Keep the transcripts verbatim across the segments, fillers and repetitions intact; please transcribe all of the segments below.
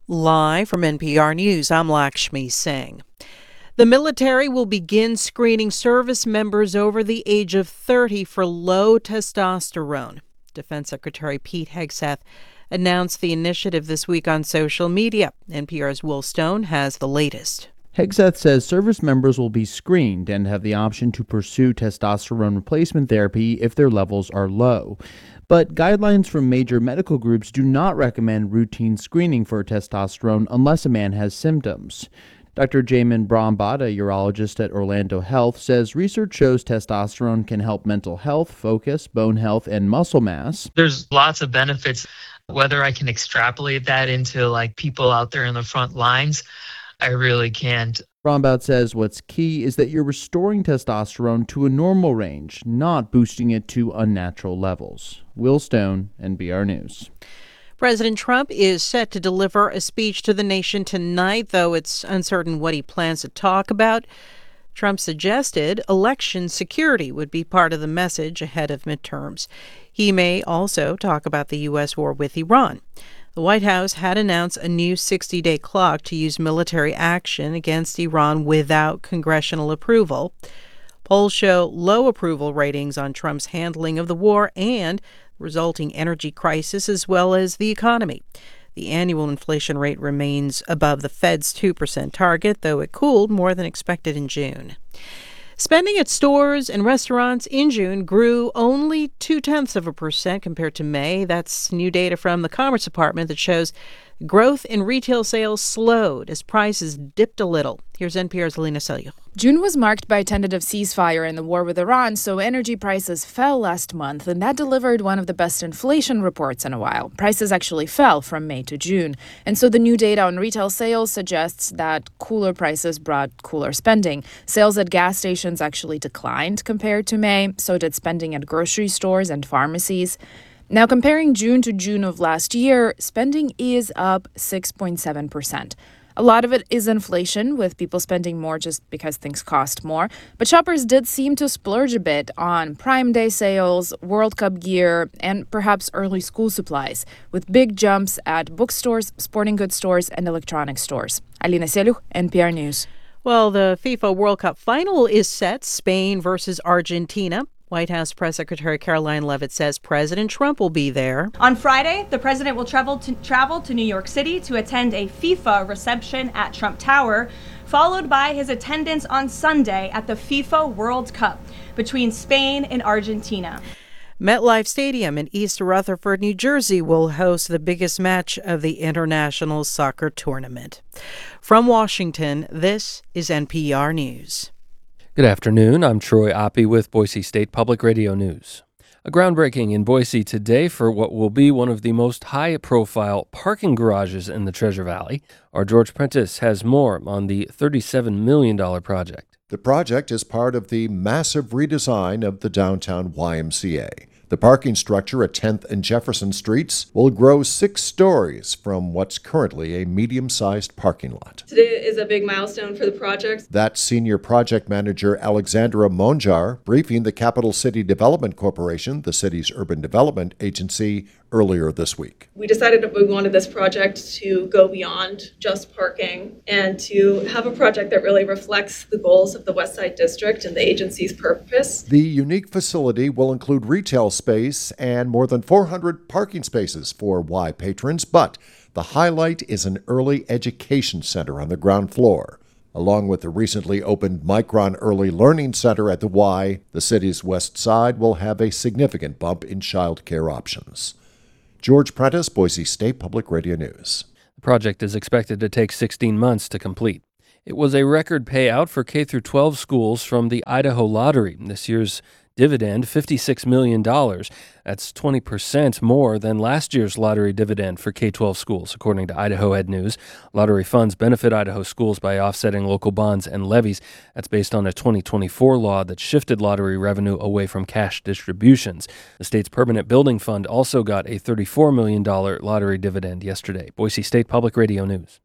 Live from N P R News, I'm Lakshmi Singh. The military will begin screening service members over the age of thirty for low testosterone. Defense Secretary Pete Hegseth announced the initiative this week on social media. N P R's Will Stone has the latest. Hegseth says service members will be screened and have the option to pursue testosterone replacement therapy if their levels are low. But guidelines from major medical groups do not recommend routine screening for testosterone unless a man has symptoms. Doctor Jamin Brahmbhatt, a urologist at Orlando Health, says research shows testosterone can help mental health, focus, bone health, and muscle mass. There's lots of benefits. Whether I can extrapolate that into like people out there in the front lines, I really can't. Brahmbhatt says what's key is that you're restoring testosterone to a normal range, not boosting it to unnatural levels. Will Stone, N P R News. President Trump is set to deliver a speech to the nation tonight, though it's uncertain what he plans to talk about. Trump suggested election security would be part of the message ahead of midterms. He may also talk about the U S war with Iran. The White House had announced a new sixty-day clock to use military action against Iran without congressional approval. Polls show low approval ratings on Trump's handling of the war and resulting energy crisis, as well as the economy. The annual inflation rate remains above the Fed's two percent target, though it cooled more than expected in June. Spending at stores and restaurants in June grew only two-tenths of a percent compared to May. That's new data from the Commerce Department that shows growth in retail sales slowed as prices dipped a little. Here's N P R's Alina Selyukh. June was marked by a tentative ceasefire in the war with Iran, so energy prices fell last month, and that delivered one of the best inflation reports in a while. Prices actually fell from May to June, and so the new data on retail sales suggests that cooler prices brought cooler spending. Sales at gas stations actually declined compared to May, so did spending at grocery stores and pharmacies. Now, comparing June to June of last year, spending is up six point seven percent. A lot of it is inflation, with people spending more just because things cost more. But shoppers did seem to splurge a bit on Prime Day sales, World Cup gear, and perhaps early school supplies, with big jumps at bookstores, sporting goods stores, and electronics stores. Alina Selyukh, N P R News. Well, the FIFA World Cup final is set, Spain versus Argentina. White House Press Secretary Caroline Leavitt says President Trump will be there. On Friday, the president will travel to, travel to New York City to attend a FIFA reception at Trump Tower, followed by his attendance on Sunday at the FIFA World Cup between Spain and Argentina. MetLife Stadium in East Rutherford, New Jersey will host the biggest match of the International Soccer Tournament. From Washington, this is N P R News. Good afternoon. I'm Troy Oppie with Boise State Public Radio News. A groundbreaking in Boise today for what will be one of the most high-profile parking garages in the Treasure Valley. Our George Prentice has more on the thirty-seven million dollars project. The project is part of the massive redesign of the downtown Y M C A. The parking structure at tenth and Jefferson Streets will grow six stories from what's currently a medium-sized parking lot. Today is a big milestone for the project. That's Senior Project Manager Alexandra Monjar briefing the Capital City Development Corporation, the city's urban development agency, earlier this week. We decided that we wanted this project to go beyond just parking and to have a project that really reflects the goals of the West Side District and the agency's purpose. The unique facility will include retail space and more than four hundred parking spaces for Y patrons, but the highlight is an early education center on the ground floor. Along with the recently opened Micron Early Learning Center at the Y, the city's west side will have a significant bump in child care options. George Prentice, Boise State Public Radio News. The project is expected to take sixteen months to complete. It was a record payout for K through twelve schools from the Idaho Lottery. This year's dividend, fifty-six million dollars. That's twenty percent more than last year's lottery dividend for K twelve schools, according to Idaho Ed News. Lottery funds benefit Idaho schools by offsetting local bonds and levies. That's based on a twenty twenty-four law that shifted lottery revenue away from cash distributions. The state's permanent building fund also got a thirty-four million dollars lottery dividend yesterday. Boise State Public Radio News.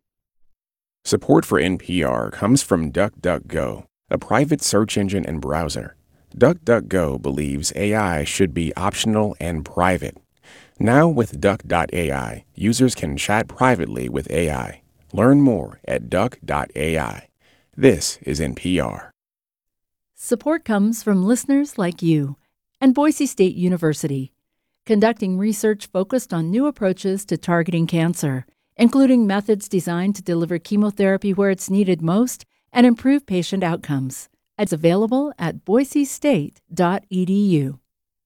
Support for N P R comes from DuckDuckGo, a private search engine and browser. DuckDuckGo believes A I should be optional and private. Now with Duck dot A I, users can chat privately with A I. Learn more at Duck dot A I. This is N P R. Support comes from listeners like you and Boise State University, conducting research focused on new approaches to targeting cancer, including methods designed to deliver chemotherapy where it's needed most and improve patient outcomes. It's available at boise state dot e d u.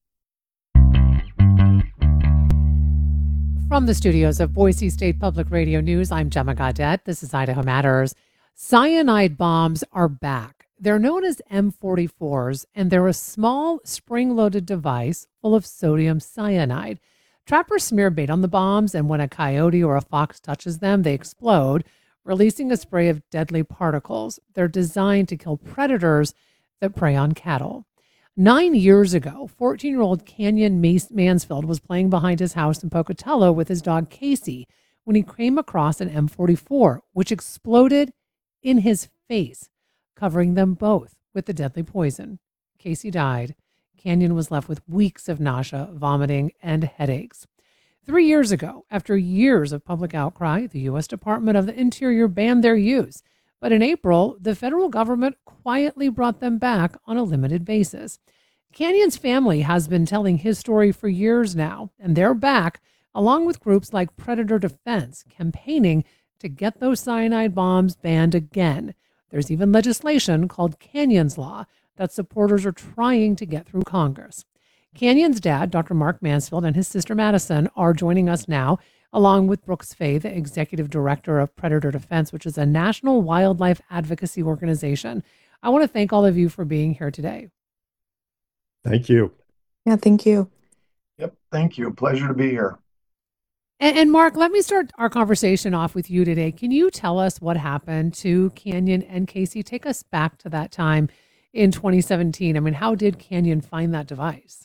From the studios of Boise State Public Radio News, I'm Gemma Gaudette. This is Idaho Matters. Cyanide bombs are back. They're known as M forty-fours, and they're a small spring-loaded device full of sodium cyanide. Trappers smear bait on the bombs, and when a coyote or a fox touches them, they explode, releasing a spray of deadly particles. They're designed to kill predators that prey on cattle. Nine years ago, fourteen-year-old Canyon Mansfield was playing behind his house in Pocatello with his dog Casey when he came across an M forty-four, which exploded in his face, covering them both with the deadly poison. Casey died. Canyon was left with weeks of nausea, vomiting, and headaches. Three years ago, after years of public outcry, the U S Department of the Interior banned their use. But in April, the federal government quietly brought them back on a limited basis. Canyon's family has been telling his story for years now, and they're back, along with groups like Predator Defense, campaigning to get those cyanide bombs banned again. There's even legislation called Canyon's Law that supporters are trying to get through Congress. Canyon's dad, Doctor Mark Mansfield, and his sister Madison are joining us now, along with Brooks Fay, the executive director of Predator Defense, which is a national wildlife advocacy organization. I want to thank all of you for being here today. Thank you. Yeah, thank you. Yep, thank you. Pleasure to be here. And, and Mark, let me start our conversation off with you today. Can you tell us what happened to Canyon and Casey? Take us back to that time in twenty seventeen. I mean, how did Canyon find that device?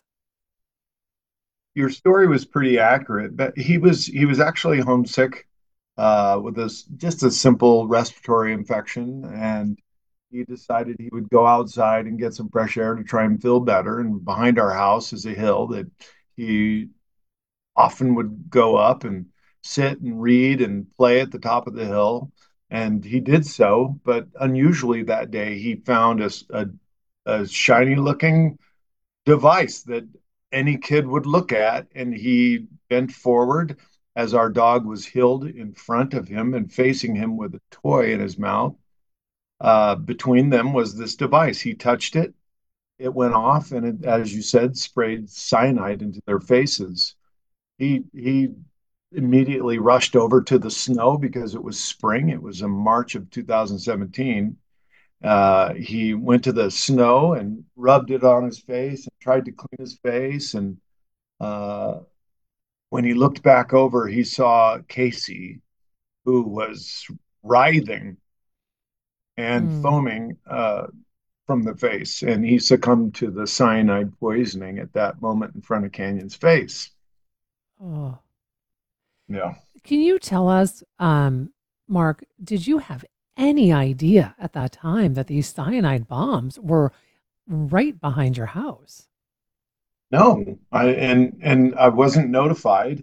Your story was pretty accurate, but he was he was actually homesick uh, with this just a simple respiratory infection, and he decided he would go outside and get some fresh air to try and feel better. And behind our house is a hill that he often would go up and sit and read and play at the top of the hill, and he did so. But unusually that day, he found a, a, a shiny-looking device that any kid would look at, and he bent forward as our dog was hilled in front of him and facing him with a toy in his mouth. Uh, between them was this device. He touched it, it went off, and it, as you said, sprayed cyanide into their faces. He he immediately rushed over to the snow because it was spring. It was in March of two thousand seventeen. Uh, he went to the snow and rubbed it on his face and tried to clean his face. And uh, when he looked back over, he saw Casey, who was writhing and mm. foaming uh, from the face. And he succumbed to the cyanide poisoning at that moment in front of Canyon's face. Oh. Yeah. Can you tell us, um, Mark, did you have any idea at that time that these cyanide bombs were right behind your house? No, I and and I wasn't notified,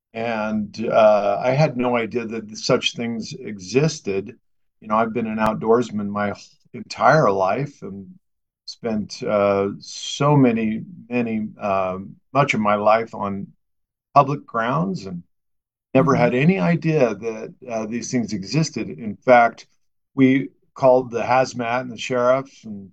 and uh, I had no idea that such things existed. You know, I've been an outdoorsman my entire life and spent uh, so many, many, uh, much of my life on public grounds, and never mm-hmm. had any idea that uh, these things existed. In fact, we called the hazmat and the sheriffs, and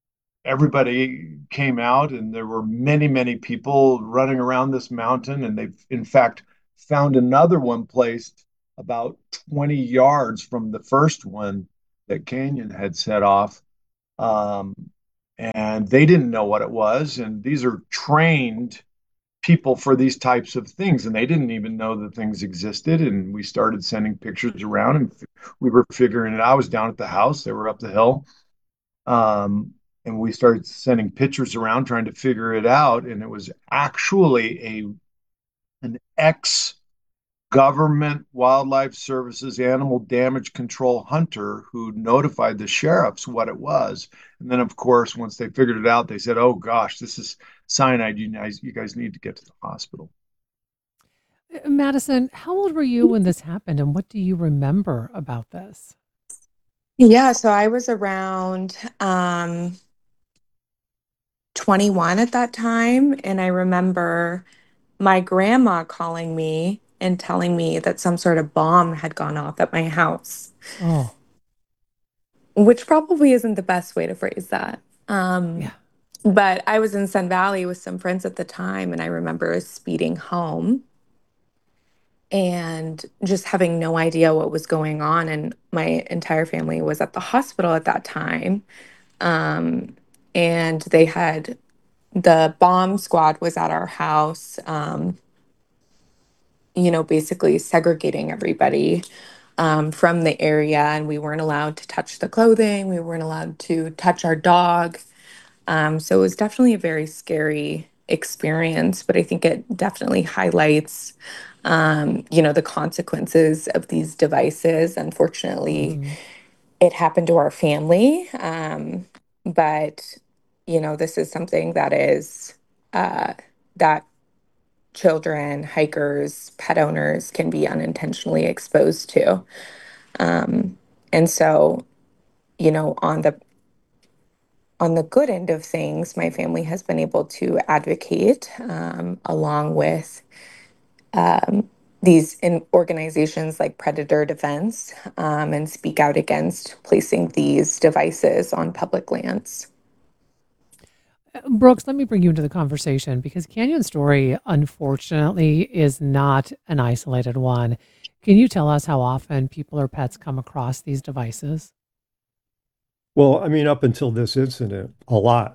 everybody came out, and there were many, many people running around this mountain. And they've, in fact, found another one placed about twenty yards from the first one that Canyon had set off. Um, and they didn't know what it was. And these are trained people for these types of things, and they didn't even know that things existed. And we started sending pictures around, and we were figuring it out. I was down at the house, they were up the hill, um, and we started sending pictures around trying to figure it out. And it was actually a an ex government wildlife services animal damage control hunter who notified the sheriffs what it was. And then, of course, once they figured it out, they said, oh gosh, this is cyanide. You guys, you guys need to get to the hospital. Uh, Madison, how old were you when this happened, and what do you remember about this? Yeah, so I was around um, twenty-one at that time, and I remember my grandma calling me and telling me that some sort of bomb had gone off at my house, Oh, which probably isn't the best way to phrase that. Um, yeah. but I was in Sun Valley with some friends at the time, and I remember speeding home and just having no idea what was going on. And my entire family was at the hospital at that time. Um, and they had the bomb squad was at our house, um, you know, basically segregating everybody um, from the area. And we weren't allowed to touch the clothing, we weren't allowed to touch our dog. Um, so it was definitely a very scary experience, but I think it definitely highlights, um, you know, the consequences of these devices. Unfortunately, Mhm. it happened to our family, um, but you know, this is something that is uh, that children, hikers, pet owners can be unintentionally exposed to. Um, and so, you know, on the on the good end of things, my family has been able to advocate um, along with um, these in organizations like Predator Defense um, and speak out against placing these devices on public lands. Uh, Brooks, let me bring you into the conversation because Canyon Story, unfortunately, is not an isolated one. Can you tell us how often people or pets come across these devices? Well, I mean, up until this incident, a lot.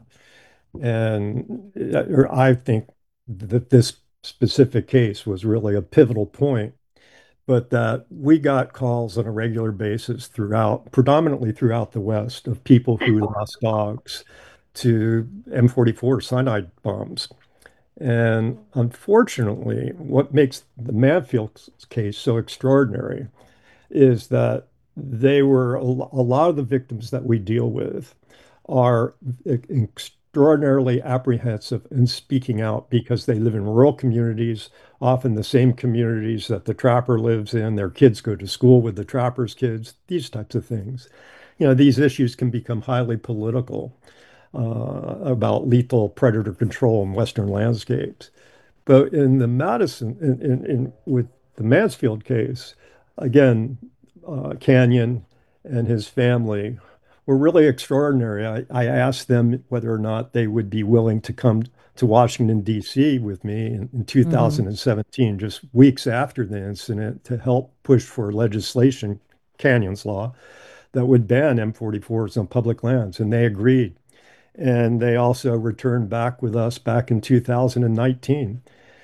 And uh, or I think that this specific case was really a pivotal point, but that we got calls on a regular basis throughout, predominantly throughout the West, of people who lost dogs to M forty-four cyanide bombs. And unfortunately, what makes the Manfield case so extraordinary is that they were a lot of the victims that we deal with are extraordinarily apprehensive in speaking out because they live in rural communities, often the same communities that the trapper lives in. Their kids go to school with the trapper's kids, these types of things. You know, these issues can become highly political uh, about lethal predator control in Western landscapes. But in the Madison, in, in, in with the Mansfield case, again, uh, Canyon and his family were really extraordinary. I, I asked them whether or not they would be willing to come to Washington, D C with me in, in Hmm. two thousand seventeen, just weeks after the incident, to help push for legislation, Canyon's law, that would ban M forty-fours on public lands. And they agreed. And they also returned back with us back in two thousand nineteen.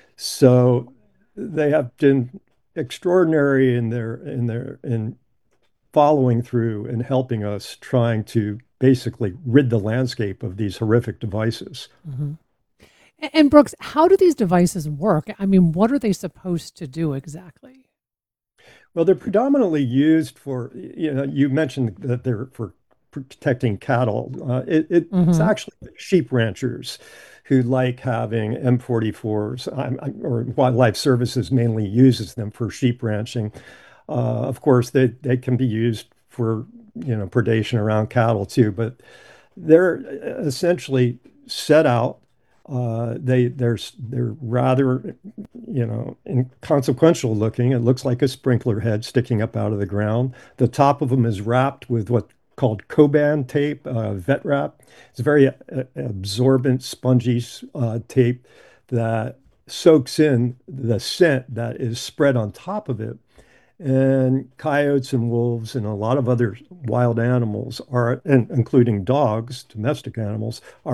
So they have been extraordinary in their in their in following through and helping us trying to basically rid the landscape of these horrific devices. Hmm. And Brooks, how do these devices work? I mean, what are they supposed to do exactly? Well, they're predominantly used for, you know, you mentioned that they're for protecting cattle. Uh, it, it's Hmm. actually sheep ranchers who like having M forty-fours, um, or Wildlife Services mainly uses them for sheep ranching. Uh, of course, they, they can be used for, you know, predation around cattle too, but they're essentially set out. Uh, they they're they're rather, you know, inconsequential looking. It looks like a sprinkler head sticking up out of the ground. The top of them is wrapped with what called Coban tape, uh, vet wrap. It's very uh, absorbent, spongy uh, tape that soaks in the scent that is spread on top of it. And coyotes and wolves and a lot of other wild animals are, and including dogs, domestic animals, are